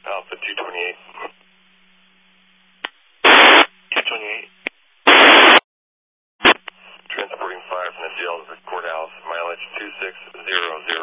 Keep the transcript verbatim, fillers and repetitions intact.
Alpha two twenty-eight. two twenty-eight. Transporting fire from the jail to the courthouse, mileage two six zero zero.